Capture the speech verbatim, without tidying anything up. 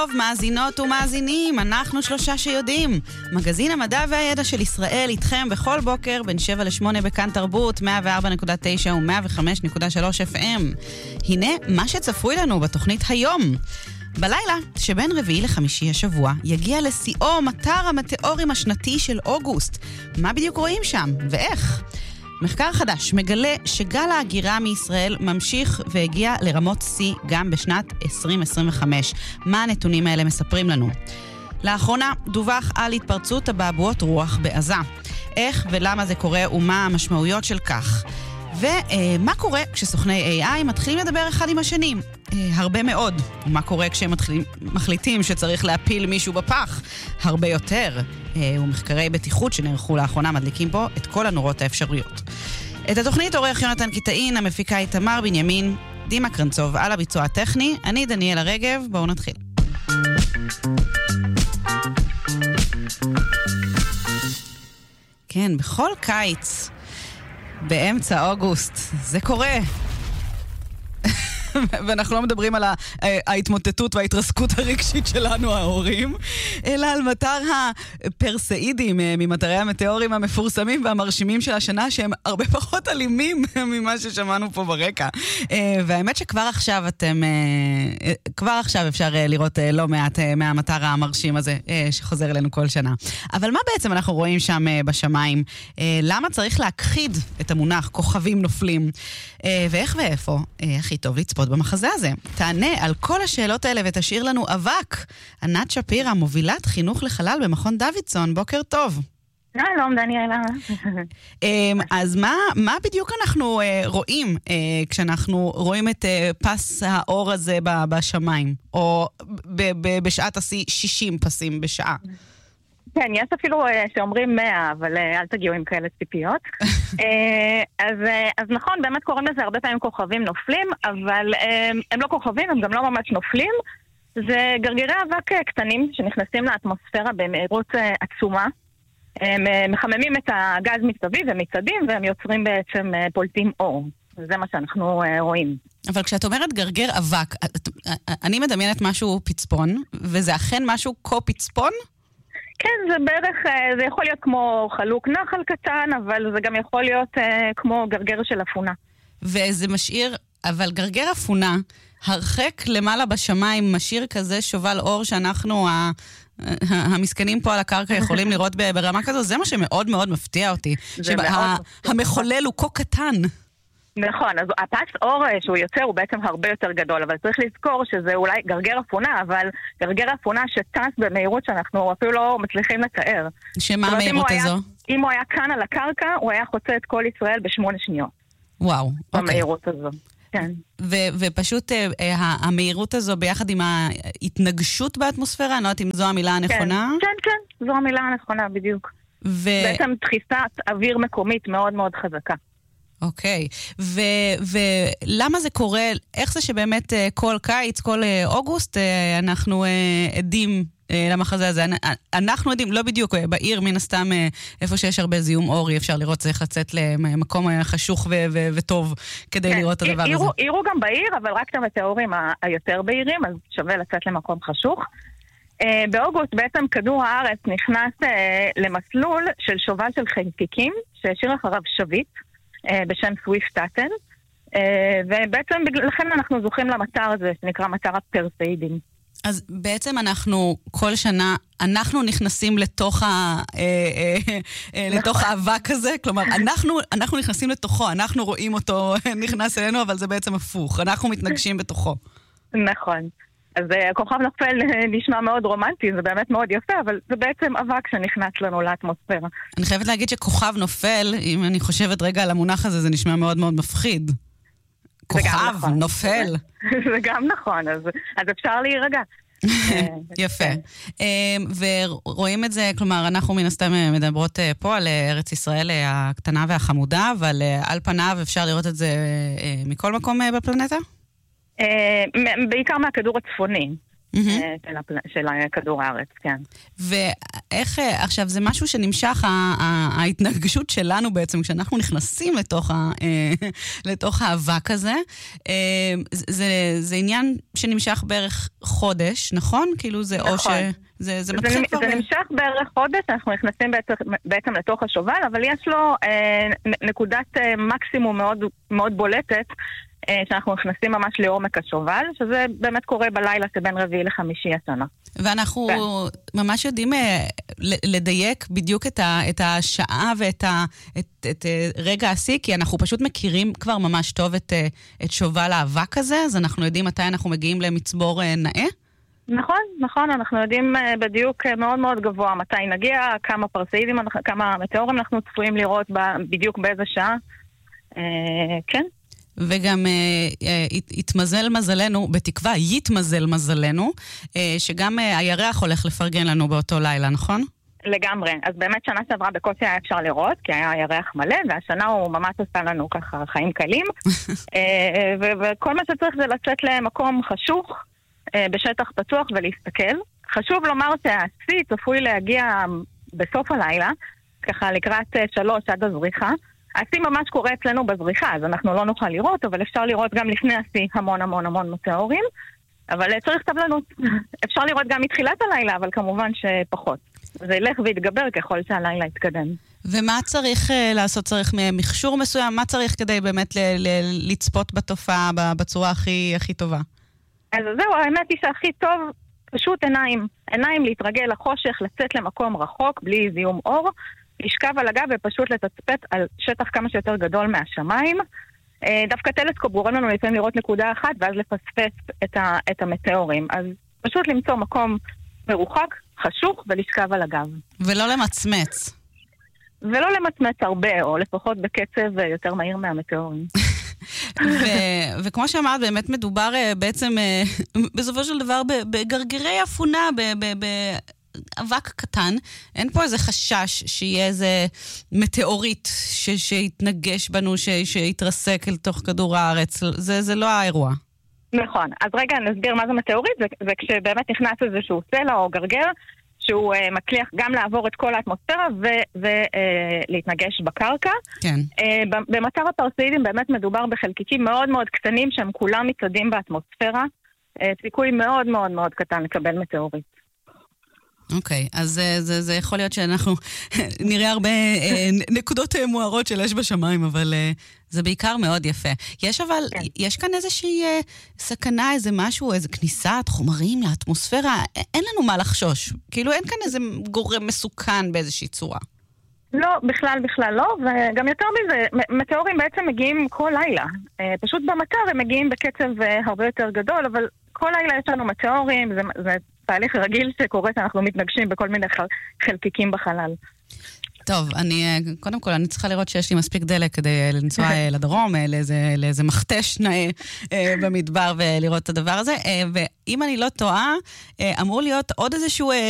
טוב, מאזינות ומאזינים, אנחנו שלושה שיודעים. מגזין המדע והידע של ישראל איתכם בכל בוקר בין שבע לשמונה בכאן תרבות, מאה וארבע נקודה תשע ו-מאה וחמש נקודה שלוש אף אם. הנה מה שצפוי לנו בתוכנית היום. בלילה שבין רביעי לחמישי השבוע יגיע לשיאו מטר המטאורים השנתי של אוגוסט. מה בדיוק רואים שם ואיך? מחקר חדש מגלה שגל ההגירה מישראל ממשיך והגיע לרמות שיא גם בשנת עשרים עשרים וחמש. מה הנתונים האלה מספרים לנו? לאחרונה דווח על התפרצות הבעבועות רוח בעזה. איך ולמה זה קורה ומה המשמעויות של כך? ומה קורה כשסוכני איי איי מתחילים לדבר אחד עם השני? הרבה מאוד. ומה קורה כשהם מתחילים, מחליטים שצריך להפיל מישהו בפח? הרבה יותר. ומחקרי בטיחות שנערכו לאחרונה מדליקים פה את כל הנורות האפשריות. את התוכנית עורך יונתן קיטאין, המפיקה איתמר בנימין, דימה קרנצוב על הביצוע הטכני, אני דניאלה רגב, בואו נתחיל. כן, בכל קיץ באמצע אוגוסט זה קורה. ואנחנו לא מדברים על ההתמוטטות וההתרסקות הרגשית שלנו, ההורים, אלא על מטר הפרסאידים, ממטרי המטאורים המפורסמים והמרשימים של השנה, שהם הרבה פחות אלימים ממה ששמענו פה ברקע. והאמת שכבר עכשיו אתם, כבר עכשיו אפשר לראות לא מעט מהמטר המרשים הזה, שחוזר אלינו כל שנה. אבל מה בעצם אנחנו רואים שם בשמיים? למה צריך להכחיד את המונח כוכבים נופלים? ואיך ואיפה הכי טוב לצפות במחזה הזה? תענה על כל השאלות האלה ותשאיר לנו אבק. ענת שפירא, מובילת חינוך לחלל במכון דוידסון, בוקר טוב. שלום דניאלה. אז מה, מה בדיוק אנחנו רואים כשאנחנו רואים את פס האור הזה בשמיים? או בשעת השיא שישים פסים בשעה? כן, יש אפילו שאומרים מאה, אבל אל תגיעו עם כאלה ציפיות. אז, אז נכון, באמת קוראים לזה הרבה פעמים כוכבים נופלים, אבל הם לא כוכבים, הם גם לא ממש נופלים. זה גרגירי אבק קטנים שנכנסים לאטמוספירה במהירות עצומה. הם מחממים את הגז מסביב ומצדים, והם יוצרים בעצם פולטים אור. זה מה שאנחנו רואים. אבל כשאת אומרת גרגר אבק, אני מדמיינת משהו פצפון, וזה אכן משהו כה פצפון? כן, זה בערך, זה יכול להיות כמו חלוק נחל קטן, אבל זה גם יכול להיות אה, כמו גרגר של אפונה. וזה משאיר, אבל גרגר אפונה, הרחק למעלה בשמיים, משאיר כזה שובל אור שאנחנו, ה, המסכנים פה על הקרקע, יכולים לראות ברמה כזו. זה מה שמאוד מאוד מפתיע אותי. שהמחולל הוא כה קטן. נכון, אז הפס אור שהוא יוצר הוא בעצם הרבה יותר גדול, אבל צריך לזכור שזה אולי גרגר אפונה, אבל גרגר אפונה שטס במהירות שאנחנו אפילו לא מצליחים לתאר. שמה המהירות הזו? אם הוא היה כאן על הקרקע, הוא היה חוצה את כל ישראל בשמונה שניות. וואו, אוקיי. במהירות הזו, כן. ופשוט המהירות הזו ביחד עם ההתנגשות באטמוספירה, אני לא יודעת אם זו המילה הנכונה? כן, כן, זו המילה הנכונה בדיוק. בעצם דחיסת אוויר מקומית מאוד מאוד חזקה. אוקיי, ולמה זה קורה, איך זה שבאמת כל קיץ, כל אוגוסט, אנחנו עדים למחזה הזה? אנחנו עדים, לא בדיוק, בעיר מן הסתם, איפה שיש הרבה זיהום אור, אפשר לראות, צריך לצאת למקום חשוך וטוב כדי לראות את הדבר הזה. עירו גם בעיר, אבל רק את המטאורים היותר בעירים, אז שווה לצאת למקום חשוך. באוגוסט בעצם כדור הארץ נכנס למסלול של שובל של חלקיקים, שהשאיר אחריו שביט, בשם סוויפט טאטל, ובעצם לכן אנחנו זוכים למטר הזה, שנקרא מטר הפרסאידים. אז בעצם אנחנו כל שנה, אנחנו נכנסים לתוך ה... לתוך האבק הזה, כלומר, אנחנו, אנחנו נכנסים לתוכו, אנחנו רואים אותו נכנס אלינו, אבל זה בעצם הפוך, אנחנו מתנגשים בתוכו. נכון. אז כוכב נופל נשמע מאוד רומנטי, זה באמת מאוד יפה, אבל זה בעצם אבק שנכנס לנו לאטמוספירה. אני חייבת להגיד שכוכב נופל, אם אני חושבת רגע על המונח הזה, זה נשמע מאוד מאוד מפחיד. כוכב נכון. נופל. זה גם נכון, אז, אז אפשר להירגע. יפה. ורואים את זה, כלומר, אנחנו מן הסתם מדברות פה על ארץ ישראל הקטנה והחמודה, אבל על פניו אפשר לראות את זה מכל מקום בפלנטה? בעיקר מהכדור הצפוני של כדור הארץ, כן. איך, עכשיו, זה משהו שנמשך, ההתנגשות שלנו בעצם, כשאנחנו נכנסים לתוך, ה, לתוך האבק הזה, זה, זה עניין שנמשך בערך חודש, נכון? כאילו זה נכון. או ש... זה, זה, זה, זה נמשך בערך חודש, אנחנו נכנסים בעצם, בעצם לתוך השובל, אבל יש לו אה, נקודת אה, מקסימום מאוד, מאוד בולטת, אה, שאנחנו נכנסים ממש לעומק השובל, שזה באמת קורה בלילה שבין רביעי לחמישי השנה. ואנחנו כן. ממש יודעים אה, לדייק בדיוק את, ה, את השעה ואת ה, את, את, את רגע השיא, כי אנחנו פשוט מכירים כבר ממש טוב את, את שובל האבק הזה, אז אנחנו יודעים מתי אנחנו מגיעים למצבור אה, נאה. נכון, נכון, אנחנו יודעים בדיוק מאוד מאוד גבוה מתי נגיע, כמה פרסאידים, כמה מטאורים אנחנו צפויים לראות בדיוק באיזה שעה, כן. וגם התמזל מזלנו, בתקווה יתמזל מזלנו, שגם הירח הולך לפרגן לנו באותו לילה, נכון? לגמרי, אז באמת שנה שעברה בקושי היה אפשר לראות, כי היה ירח מלא, והשנה הוא ממש עושה לנו ככה חיים קלים, וכל מה שצריך זה לצאת למקום חשוך, בשטח פתוח ולהסתכל. חשוב לומר שהשיא צפוי להגיע בסוף הלילה, ככה לקראת שלוש עד הזריחה. השיא ממש קורה אצלנו בזריחה, אז אנחנו לא נוכל לראות, אבל אפשר לראות גם לפני השיא המון המון המון מטאורים, אבל צריך סבלנות. אפשר לראות גם מתחילת הלילה, אבל כמובן שפחות. זה ילך ויתגבר ככל שהלילה יתקדם. ומה צריך uh, לעשות? צריך מכשור מסוים? מה צריך כדי באמת ל- ל- לצפות בתופעה בצורה הכי, הכי טובה? אז זהו, האמת היא שהכי טוב, פשוט עיניים. עיניים להתרגל לחושך, לצאת למקום רחוק, בלי זיהום אור, לשכב על הגב ופשוט לתצפת על שטח כמה שיותר גדול מהשמיים. דווקא טלסקופ גורם לנו לפעמים לראות נקודה אחת, ואז לפספס את, ה- את המטאורים. אז פשוט למצוא מקום מרוחק, חשוך, ולשכב על הגב. ולא למצמץ. ולא למצמץ הרבה, או לפחות בקצב יותר מהיר מהמטאורים. ו- וכמו שאמרת, באמת מדובר בעצם בסופו של דבר בגרגירי אפונה, באבק קטן. אין פה איזה חשש שיהיה איזה מטאוריט ש- שיתנגש בנו, ש- שיתרסק אל תוך כדור הארץ. זה, זה לא האירוע. נכון. אז רגע נסביר מה זה מטאוריט. זה, זה כשבאמת נכנס איזשהו סלע או גרגר, שהוא uh, מצליח גם לעבור את כל האטמוספירה ולהתנגש uh, בקרקע. כן. Uh, במצב הפרסאידים באמת מדובר בחלקיקים מאוד מאוד קטנים שהם כולם מצעדים באטמוספירה. Uh, סיכוי מאוד מאוד מאוד קטן לקבל מטאורית. אוקיי, אז זה, זה, זה יכול להיות שאנחנו נראה הרבה uh, נקודות uh, מוארות של אש בשמיים, אבל uh, זה בעיקר מאוד יפה. יש אבל, כן. יש כאן איזושהי uh, סכנה, איזה משהו, איזה כניסת חומרים לאטמוספירה, אין לנו מה לחשוש. כאילו אין כאן איזה גורם מסוכן באיזושהי צורה. לא, בכלל, בכלל לא, וגם יותר מזה, מטאורים בעצם מגיעים כל לילה. Uh, פשוט במטר הם מגיעים בקצב uh, הרבה יותר גדול, אבל כל לילה יש לנו מטאורים, זה... זה תהליך רגיל שקורה שאנחנו מתנגשים בכל מיני חלקיקים בחלל. טוב, אני, קודם כל, אני צריכה לראות שיש לי מספיק דלק כדי לנסוע לדרום, לאיזה, לאיזה מכתש נאה במדבר ולראות את הדבר הזה. ואם אני לא טועה, אמור להיות עוד איזשהו